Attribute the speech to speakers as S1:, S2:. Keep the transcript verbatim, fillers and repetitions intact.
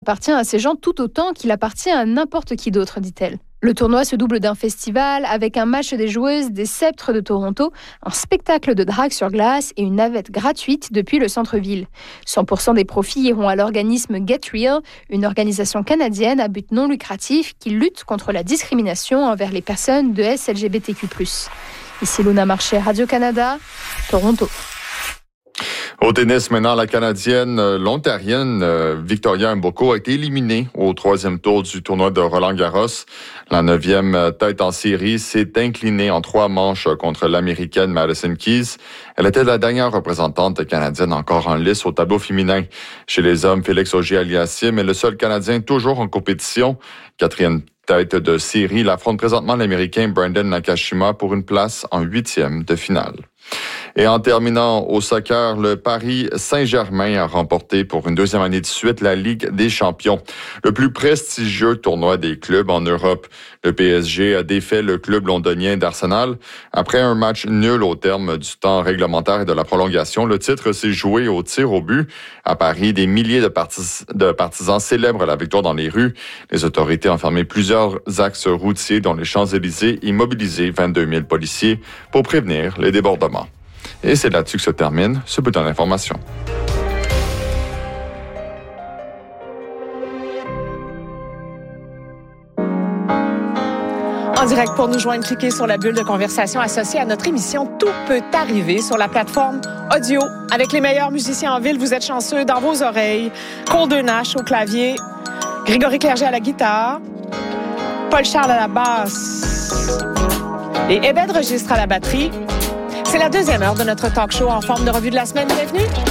S1: appartient à ces gens tout autant qu'il appartient à n'importe qui d'autre, dit-elle. Le tournoi se double d'un festival avec un match des joueuses des Sceptres de Toronto, un spectacle de drague sur glace et une navette gratuite depuis le centre-ville. cent pour cent des profits iront à l'organisme Get Real, une organisation canadienne à but non lucratif qui lutte contre la discrimination envers les personnes de S L G B T Q plus. Ici Luna Marché, Radio-Canada, Toronto.
S2: Au tennis, maintenant, la Canadienne, euh, l'Ontarienne euh, Victoria Mboko a été éliminée au troisième tour du tournoi de Roland-Garros. La neuvième euh, tête en série s'est inclinée en trois manches contre l'Américaine Madison Keys. Elle était la dernière représentante canadienne encore en lice au tableau féminin. Chez les hommes, Félix Auger-Aliassime est le seul Canadien toujours en compétition. Quatrième tête de série, il affronte présentement l'Américain Brandon Nakashima pour une place en huitième de finale. Et en terminant au soccer, le Paris Saint-Germain a remporté pour une deuxième année de suite la Ligue des champions, le plus prestigieux tournoi des clubs en Europe. Le P S G a défait le club londonien d'Arsenal. Après un match nul au terme du temps réglementaire et de la prolongation, le titre s'est joué au tir au but. À Paris, des milliers de, partis- de partisans célèbrent la victoire dans les rues. Les autorités ont fermé plusieurs axes routiers dont les Champs-Élysées et mobilisé vingt-deux mille policiers pour prévenir les débordements. Et c'est là-dessus que se termine ce bulletin d'information.
S3: En direct pour nous joindre, cliquez sur la bulle de conversation associée à notre émission Tout peut arriver sur la plateforme audio. Avec les meilleurs musiciens en ville, vous êtes chanceux dans vos oreilles. Cole Denache au clavier, Grégory Clerget à la guitare, Paul Charles à la basse et Ebed Registre à la batterie. C'est la deuxième heure de notre talk show en forme de revue de la semaine. Bienvenue!